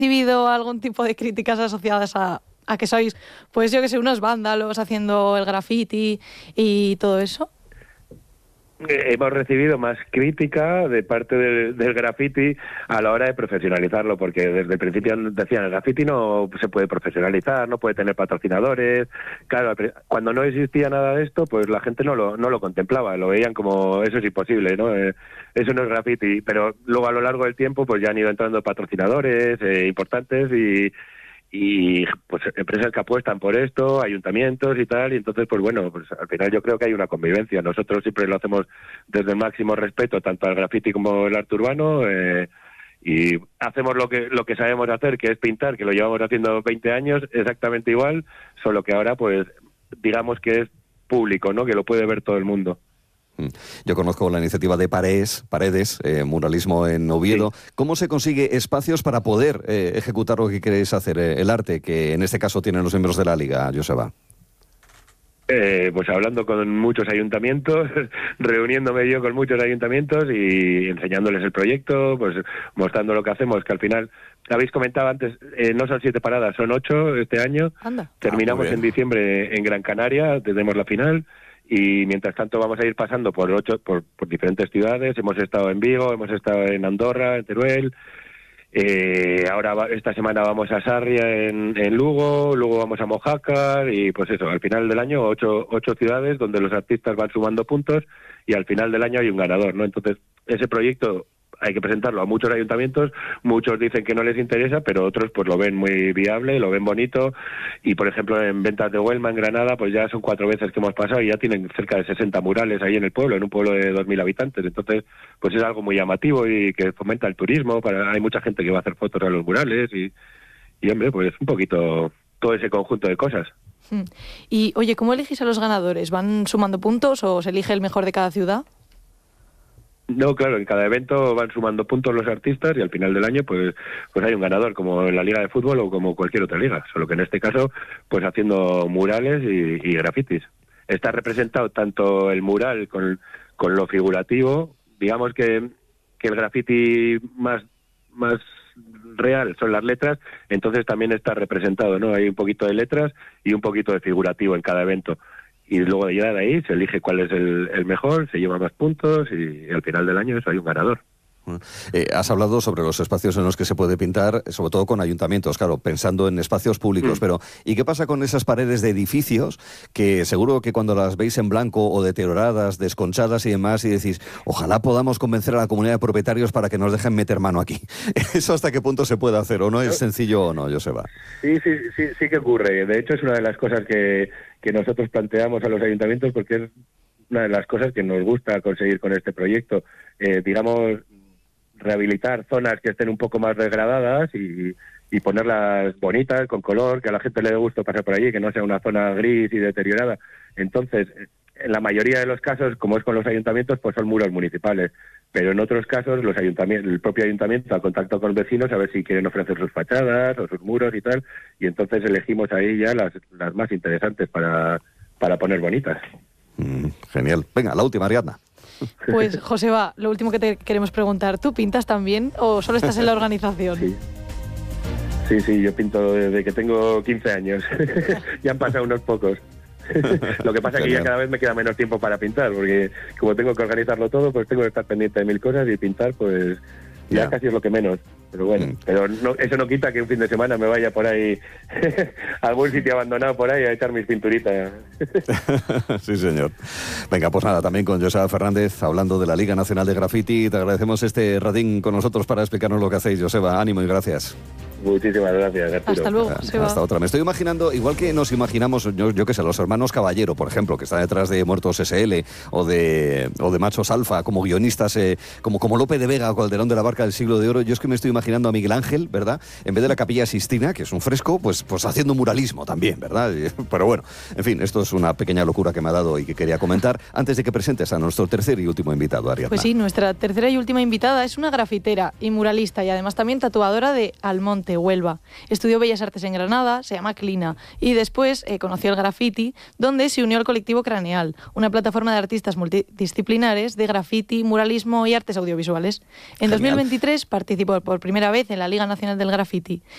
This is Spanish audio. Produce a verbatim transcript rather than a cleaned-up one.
recibido algún tipo de críticas asociadas a, a que sois, pues yo que sé, unos vándalos haciendo el graffiti y todo eso? Hemos recibido más crítica de parte del, del graffiti a la hora de profesionalizarlo, porque desde el principio decían el graffiti no se puede profesionalizar, no puede tener patrocinadores. Claro, cuando no existía nada de esto, pues la gente no lo no lo contemplaba, lo veían como eso es imposible, ¿no? Eh, eso no es graffiti, pero luego a lo largo del tiempo pues ya han ido entrando patrocinadores eh, importantes y y pues empresas que apuestan por esto, ayuntamientos y tal, y entonces pues bueno, pues al final yo creo que hay una convivencia. Nosotros siempre lo hacemos desde el máximo respeto tanto al graffiti como al arte urbano, eh, y hacemos lo que lo que sabemos hacer, que es pintar, que lo llevamos haciendo veinte años exactamente igual, solo que ahora pues digamos que es público, ¿no? Que lo puede ver todo el mundo. Yo conozco la iniciativa de Paredes, Paredes eh, muralismo en Oviedo. Sí. ¿Cómo se consigue espacios para poder eh, ejecutar lo que queréis hacer, eh, el arte, que en este caso tienen los miembros de la Liga, Joseba? Eh, pues hablando con muchos ayuntamientos, reuniéndome yo con muchos ayuntamientos y enseñándoles el proyecto, pues mostrando lo que hacemos, que al final, habéis comentado antes, eh, no son siete paradas, son ocho este año. Anda. Terminamos ah, en diciembre en Gran Canaria, tenemos la final. Y mientras tanto vamos a ir pasando por ocho por, por diferentes ciudades. Hemos estado en Vigo, hemos estado en Andorra, en Teruel. Eh, ahora va, esta semana vamos a Sarria en, en Lugo, luego vamos a Mojácar y pues eso, al final del año ocho, ocho ciudades donde los artistas van sumando puntos y al final del año hay un ganador, ¿no? Entonces ese proyecto hay que presentarlo a muchos ayuntamientos, muchos dicen que no les interesa, pero otros pues lo ven muy viable, lo ven bonito, y por ejemplo en Ventas de Huelma, en Granada, pues ya son cuatro veces que hemos pasado y ya tienen cerca de sesenta murales ahí en el pueblo, en un pueblo de dos mil habitantes, entonces pues es algo muy llamativo y que fomenta el turismo, para, hay mucha gente que va a hacer fotos a los murales y, y hombre, pues un poquito todo ese conjunto de cosas. Y oye, ¿cómo elegís a los ganadores? ¿Van sumando puntos o se elige el mejor de cada ciudad? No, claro, en cada evento van sumando puntos los artistas y al final del año pues pues hay un ganador, como en la liga de fútbol o como cualquier otra liga, solo que en este caso pues haciendo murales y, y grafitis. Está representado tanto el mural con, con lo figurativo, digamos que, que el grafiti más, más real son las letras, entonces también está representado, ¿no? Hay un poquito de letras y un poquito de figurativo en cada evento. Y luego de llegar ahí se elige cuál es el, el mejor, se lleva más puntos y, y al final del año eso hay un ganador. Eh, has hablado sobre los espacios en los que se puede pintar, sobre todo con ayuntamientos, claro, pensando en espacios públicos, mm. pero ¿y qué pasa con esas paredes de edificios que seguro que cuando las veis en blanco o deterioradas, desconchadas y demás, y decís, ojalá podamos convencer a la comunidad de propietarios para que nos dejen meter mano aquí? ¿Eso hasta qué punto se puede hacer o no es sencillo o no, Joseba? Sí, sí, sí, sí que ocurre. De hecho es una de las cosas que, que nosotros planteamos a los ayuntamientos porque es una de las cosas que nos gusta conseguir con este proyecto. Eh, digamos, rehabilitar zonas que estén un poco más degradadas y, y ponerlas bonitas, con color, que a la gente le dé gusto pasar por allí, que no sea una zona gris y deteriorada. Entonces, en la mayoría de los casos, como es con los ayuntamientos, pues son muros municipales, pero en otros casos los ayuntamientos, el propio ayuntamiento ha contactado con vecinos a ver si quieren ofrecer sus fachadas o sus muros y tal, y entonces elegimos ahí ya las, las más interesantes para, para poner bonitas. Mm, genial. Venga, la última, Ariadna. Pues, Joseba, lo último que te queremos preguntar, ¿tú pintas también o solo estás en la organización? Sí, sí, sí yo pinto desde que tengo quince años. Ya han pasado unos pocos. Lo que pasa es que ya cada vez me queda menos tiempo para pintar, porque como tengo que organizarlo todo, pues tengo que estar pendiente de mil cosas y pintar, pues ya, ya casi es lo que menos. Pero bueno, mm. pero no, eso no quita que un fin de semana me vaya por ahí a algún sitio abandonado por ahí a echar mis pinturitas. Sí, señor. Venga, pues nada, también con Joseba Fernández, hablando de la Liga Nacional de Graffiti. Te agradecemos este ratín con nosotros para explicarnos lo que hacéis, Joseba. Ánimo y gracias. Muchísimas gracias, Arturo. Hasta luego, Joseba. Hasta otra. Me estoy imaginando, igual que nos imaginamos, yo, yo qué sé, los hermanos Caballero, por ejemplo, que están detrás de Muertos ese ele o de, o de Machos Alfa, como guionistas, eh, como, como Lope de Vega o Calderón de la Barca del Siglo de Oro. Yo es que me estoy imaginando a Miguel Ángel, ¿verdad? En vez de la Capilla Sixtina, que es un fresco, pues, pues haciendo muralismo también, ¿verdad? Pero bueno, en fin, esto es una pequeña locura que me ha dado y que quería comentar antes de que presentes a nuestro tercer y último invitado, Ariadna. Pues sí, nuestra tercera y última invitada es una grafitera y muralista y además también tatuadora de Almonte, Huelva. Estudió Bellas Artes en Granada, se llama Clina, y después eh, conoció el graffiti, donde se unió al colectivo Craneal, una plataforma de artistas multidisciplinares de graffiti, muralismo y artes audiovisuales. En Genial. dos mil veintitrés participó por primera vez en la Liga Nacional del Graffiti